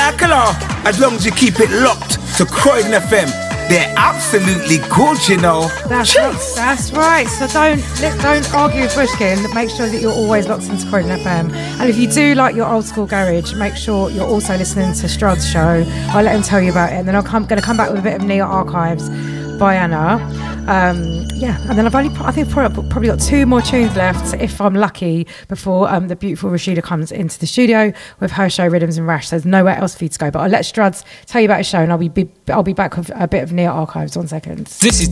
like along, as long as you keep it locked to Croydon FM. They're absolutely good, you know. That's right. So don't argue with Bushkin. Make sure that you're always locked into Croydon FM. And if you do like your old school garage, make sure you're also listening to Strad's show. I'll let him tell you about it, and then I'm going to come back with a bit of Neo Archives by Anna. And then I think probably got 2 more tunes left, if I'm lucky, before the beautiful Rashida comes into the studio with her show Rhythms and Rash. There's nowhere else for you to go. But I'll let Strads tell you about his show, and I'll be back with a bit of Neo Archives. 1 second. This is